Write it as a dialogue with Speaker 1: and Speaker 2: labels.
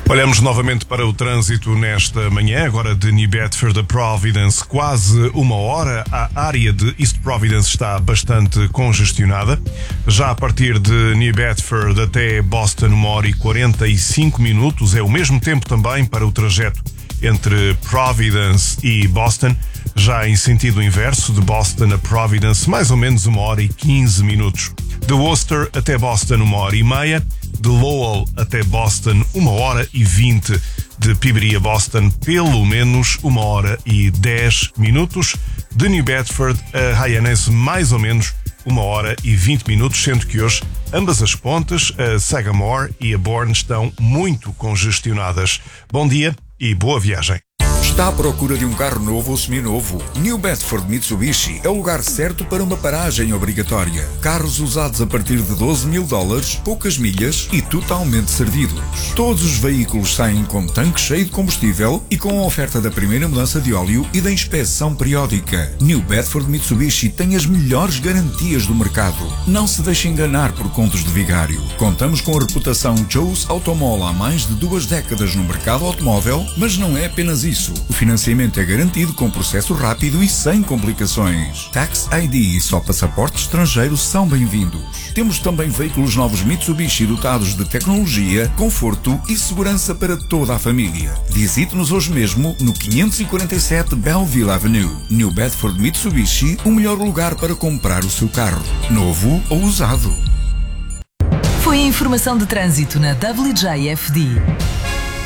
Speaker 1: Olhamos novamente para o trânsito nesta manhã, agora de New Bedford a Providence, quase uma hora. A área de East Providence está bastante congestionada. Já a partir de New Bedford até Boston, 1h45 minutos. É o mesmo tempo também para o trajeto entre Providence e Boston. Já em sentido inverso, de Boston a Providence, mais ou menos 1h15 minutos. De Worcester até Boston, 1h30. De Lowell até Boston, 1h20. De Piberia a Boston, pelo menos 1h10 minutos. De New Bedford a Hyannis, mais ou menos 1h20 minutos, sendo que hoje ambas as pontes, a Sagamore e a Bourne, estão muito congestionadas. Bom dia e boa viagem.
Speaker 2: Está à procura de um carro novo ou seminovo? New Bedford Mitsubishi é o lugar certo para uma paragem obrigatória. Carros usados a partir de $12.000, poucas milhas e totalmente servidos. Todos os veículos saem com tanque cheio de combustível e com a oferta da primeira mudança de óleo e da inspeção periódica. New Bedford Mitsubishi tem as melhores garantias do mercado. Não se deixe enganar por contos de vigário. Contamos com a reputação Joe's Automall há mais de 2 décadas no mercado automóvel, mas não é apenas isso. O financiamento é garantido com processo rápido e sem complicações. Tax ID e só passaporte estrangeiro são bem-vindos. Temos também veículos novos Mitsubishi dotados de tecnologia, conforto e segurança para toda a família. Visite-nos hoje mesmo no 547 Belleville Avenue. New Bedford Mitsubishi, o melhor lugar para comprar o seu carro, novo ou usado.
Speaker 3: Foi a informação de trânsito na WJFD.